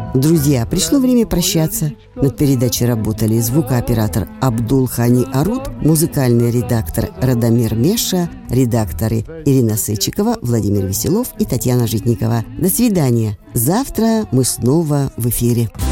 Друзья, пришло время прощаться. Над передачей работали звукооператор Абдул-Хани Аруд, музыкальный редактор Радомир Меша, редакторы Ирина Сычикова, Владимир Веселов и Татьяна Житникова. До свидания. Завтра мы снова в эфире.